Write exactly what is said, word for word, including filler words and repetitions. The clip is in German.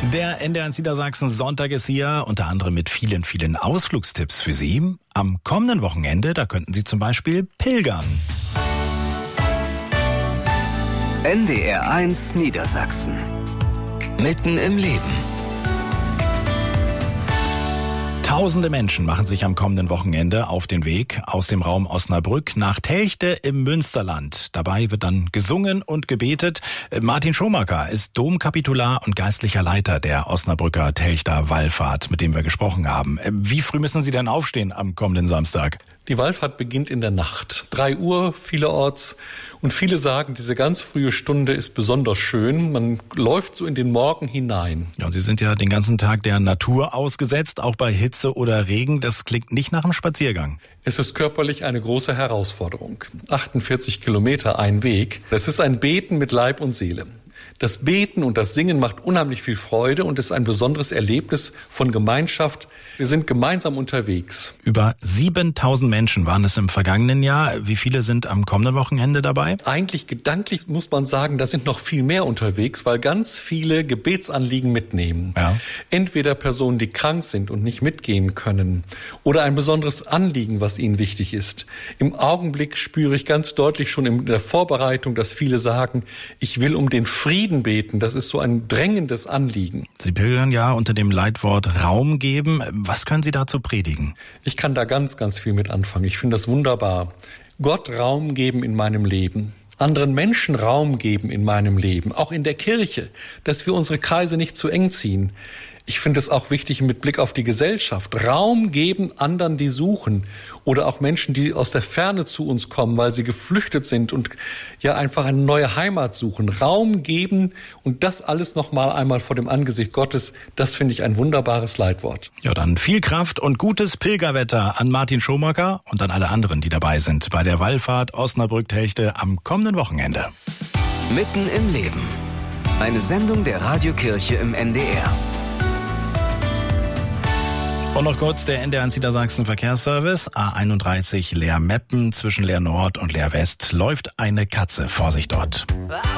Der N D R eins Niedersachsen Sonntag ist hier, unter anderem mit vielen, vielen Ausflugstipps für Sie. Am kommenden Wochenende, da könnten Sie zum Beispiel pilgern. N D R eins Niedersachsen. Mitten im Leben. Tausende Menschen machen sich am kommenden Wochenende auf den Weg aus dem Raum Osnabrück nach Telchte im Münsterland. Dabei wird dann gesungen und gebetet. Martin Schomaker ist Domkapitular und geistlicher Leiter der Osnabrücker Telchter Wallfahrt, mit dem wir gesprochen haben. Wie früh müssen Sie denn aufstehen am kommenden Samstag? Die Wallfahrt beginnt in der Nacht. Drei Uhr vielerorts. Und viele sagen, diese ganz frühe Stunde ist besonders schön. Man läuft so in den Morgen hinein. Ja, und Sie sind ja den ganzen Tag der Natur ausgesetzt, auch bei Hitze oder Regen. Das klingt nicht nach einem Spaziergang. Es ist körperlich eine große Herausforderung. achtundvierzig Kilometer ein Weg. Es ist ein Beten mit Leib und Seele. Das Beten und das Singen macht unheimlich viel Freude und ist ein besonderes Erlebnis von Gemeinschaft. Wir sind gemeinsam unterwegs. Über siebentausend Menschen waren es im vergangenen Jahr. Wie viele sind am kommenden Wochenende dabei? Eigentlich gedanklich muss man sagen, da sind noch viel mehr unterwegs, weil ganz viele Gebetsanliegen mitnehmen. Ja. Entweder Personen, die krank sind und nicht mitgehen können, oder ein besonderes Anliegen, was ihnen wichtig ist. Im Augenblick spüre ich ganz deutlich schon in der Vorbereitung, dass viele sagen, ich will um den Frieden beten. Das ist so ein drängendes Anliegen. Sie pilgern ja unter dem Leitwort Raum geben. Was können Sie dazu predigen? Ich kann da ganz, ganz viel mit anfangen. Ich finde das wunderbar. Gott Raum geben in meinem Leben. Anderen Menschen Raum geben in meinem Leben. Auch in der Kirche. Dass wir unsere Kreise nicht zu eng ziehen. Ich finde es auch wichtig mit Blick auf die Gesellschaft. Raum geben anderen, die suchen. Oder auch Menschen, die aus der Ferne zu uns kommen, weil sie geflüchtet sind und ja einfach eine neue Heimat suchen. Raum geben und das alles nochmal einmal vor dem Angesicht Gottes, das finde ich ein wunderbares Leitwort. Ja, dann viel Kraft und gutes Pilgerwetter an Martin Schomaker und an alle anderen, die dabei sind bei der Wallfahrt Osnabrück-Telchte am kommenden Wochenende. Mitten im Leben. Eine Sendung der Radiokirche im N D R. Und noch kurz der N D R eins Niedersachsen Verkehrsservice. A einunddreißig Leer-Meppen zwischen Leer Nord und Leer West läuft eine Katze. Vorsicht dort.